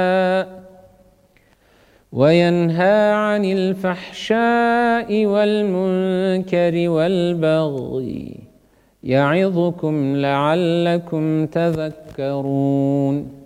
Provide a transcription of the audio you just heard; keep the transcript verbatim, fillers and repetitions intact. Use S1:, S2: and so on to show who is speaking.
S1: وينهى عن الفحشاء والمنكر والبغي يعظكم لعلكم تذكرون